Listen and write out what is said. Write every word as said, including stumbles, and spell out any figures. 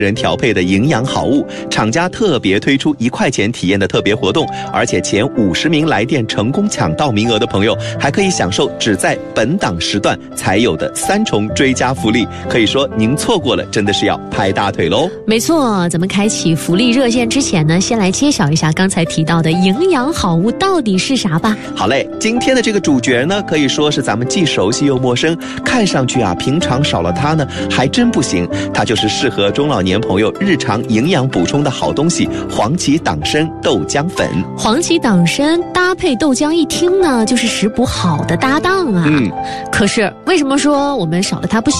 人调配的营养好物，厂家特别推出一块钱体验的特别活动，而且前五十名来电成功抢到名额的朋友，还可以享受只在本档时段才有的三重追加福利。可以说您错过了，真的是要拍大腿喽。 没错，咱们开启福利热线之前呢，先来揭晓一下刚才提到的营养好物到底是啥吧。 好嘞，今天的这个主角呢，可以说是咱们既熟悉又陌生，看上去啊，平常少了它呢，还真不行。它就是适合中老年朋友日常营养补充的好东西——黄芪党参豆浆粉。 黄芪党参搭配豆浆，一听呢就是食补好的搭档啊。嗯，可是为什么说我们少了它不行？